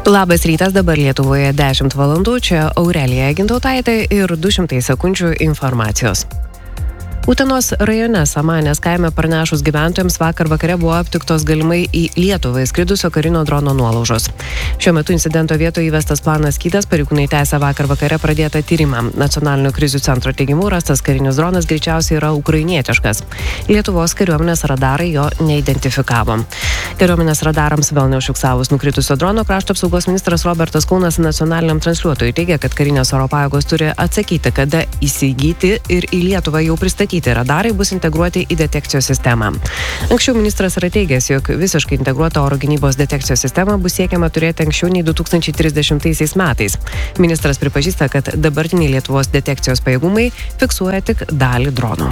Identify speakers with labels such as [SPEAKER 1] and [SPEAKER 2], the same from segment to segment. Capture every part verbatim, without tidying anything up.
[SPEAKER 1] Labas rytas, dabar Lietuvoje dešimt valandų, čia Aurelija Gintautaitė ir du šimtai sekundžių informacijos. Utenos rajone Samanės kaime pranešus gyventojams vakar vakare buvo aptiktos galimai į Lietuvą įskridusio karinio drono nuolaužos. Šiuo metu incidento vietoje įvestas planas Skydas, pareigūnai tęsia vakar vakare pradėtą tyrimą. Nacionalinio krizių centro teigimu rastas karinis dronas greičiausiai yra ukrainietiškas. Lietuvos kariuomenės radarai jo neidentifikavo. Kariuomenės radarams vėl neužfiksavus nukritusio drono, krašto apsaugos ministras Robertas Kaunas nacionaliniam transliuotojui teigia, kad karinės oro pajėgos turi atsakyti, kada įsigyti ir į Lietuvą jau pristatyti. Radarai bus integruoti į detekcijos sistemą. Anksčiau ministras yra teigęs, jog visiškai integruotą oro gynybos detekcijos sistemą bus siekiama turėti anksčiau nei du tūkstančiai trisdešimtaisiais metais. Ministras pripažįsta, kad dabartiniai Lietuvos detekcijos pajėgumai fiksuoja tik dalį dronų.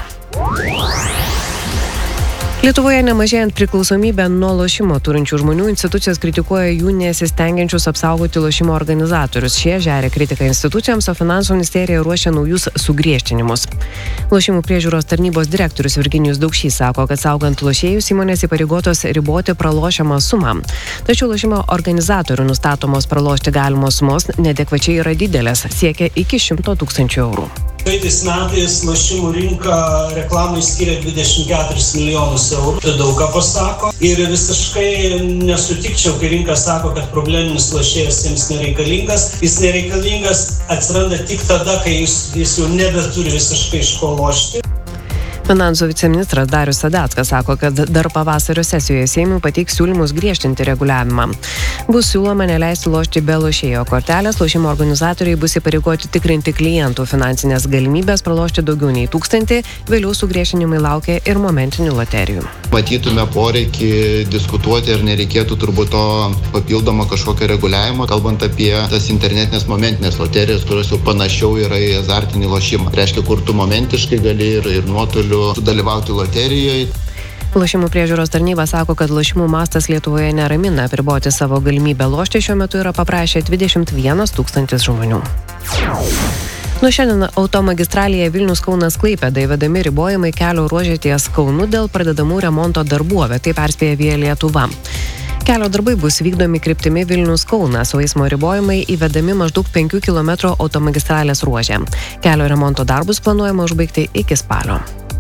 [SPEAKER 1] Lietuvoje nemažėjant priklausomybę nuo lošimo turinčių žmonių, institucijos kritikuoja jų nesistengiančius apsaugoti lošimo organizatorius. Šie žeria kritiką institucijoms, o Finansų ministerija ruošia naujus sugriežtinimus. Lošimų priežiūros tarnybos direktorius Virginijus Daukšys sako, kad saugant lošėjus įmonės įpareigotos riboti pralošiamą sumą. Tačiau lošimo organizatorių nustatomos pralošti galimos sumos neadekvačiai yra didelės, siekia iki šimto tūkstančių eurų.
[SPEAKER 2] Praeitais metais lošimų rinka reklamai skiria dvidešimt keturis milijonus eurų. Tai daug ką pasako. Ir visiškai nesutikčiau, kai rinka sako, kad probleminis lošėjas jiems nereikalingas. Jis nereikalingas atsiranda tik tada, kai jis, jis jau nebeturi visiškai iš ko lošti.
[SPEAKER 1] Finansų viceministras Darius Sadeckas sako, kad dar pavasario sesijoje Seimui pateiks siūlymus griežtinti reguliavimą. Bus siūloma neleisti lošti be lošėjo kortelės, lošimo organizatoriai bus įpareigoti tikrinti klientų finansinės galimybės pralošti daugiau nei tūkstantį, vėliau sugriežtinimai laukia ir momentinių loterijų.
[SPEAKER 3] Matytume poreikį diskutuoti, ar nereikėtų turbūt to papildomo kažkokio reguliavimo, kalbant apie tas internetinės momentinės loterijas, kurios jau panašiau yra į azartinį lošimą. Reiškia, kur tu momentiškai gali ir, ir nuotoliu sudalyvauti loterijoje.
[SPEAKER 1] Lošimų priežiūros tarnyba sako, kad lošimų mastas Lietuvoje neramina. Apriboti savo galimybę lošti šiuo metu yra paprašę dvidešimt vienas tūkstantis žmonių. Nuo šiandien automagistralėje Vilnius-Kaunas-Klaipėda įvedami ribojimai kelio ruože ties Kaunu dėl pradedamų remonto darbų, apie tai perspėja Via Lietuva. Kelio darbai bus vykdomi kryptimi Vilnius-Kaunas, o eismo ribojimai įvedami maždaug penkių kilometrų automagistralės ruože. Kelio remonto darbus planuojama užbaigti iki spalio.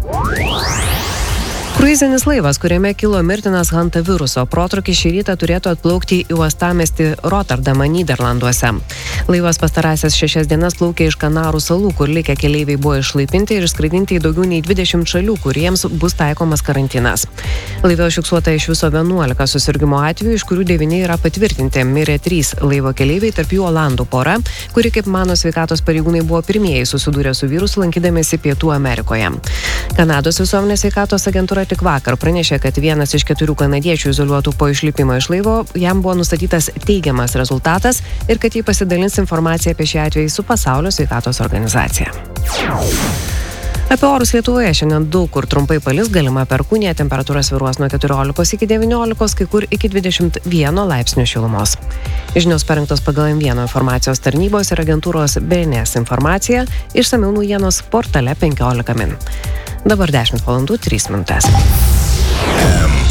[SPEAKER 1] Kruizinis laivas, kuriame kilo mirtinas hantaviruso protrūkis, šį rytą turėtų atplaukti į uostamiestį Rotterdamą, Nyderlanduose. Laivas pastarąsias šešias dienas plaukė iš Kanarų salų, kur likę keleiviai buvo išlaipinti ir skraidinti į daugiau nei dvidešimt šalių, kuriems bus taikomas karantinas. Laive užfiksuota iš viso vienuolika susirgimo atvejų, iš kurių devyni yra patvirtinti. Mirė trys laivo keleiviai, tarp jų olandų pora, kuri, kaip mano sveikatos pareigūnai, buvo pirmieji susidūrę su virusu lankydamiesi Pietų Amerikoje. Kanados visuomenės sveikatos agentūra tik vakar pranešė, kad vienas iš keturių kanadiečių izoliuotų po išlipimo iš laivo, jam buvo nustatytas teigiamas rezultatas ir kad jį pasidalins informaciją apie šį atvejį su Pasaulio sveikatos organizacija. Apie orus Lietuvoje šiandien daug kur trumpai palis, galima perkūnija, temperatūra svyruos nuo keturiolikos iki devyniolikos, kai kur iki dvidešimt vieno laipsnio šilumos. Žinios parengtos pagal M vienas informacijos tarnybos ir agentūros B N S informacija, išsamiau naujienos portale penkiolika min. Dabar dešimt valandų trys minutės.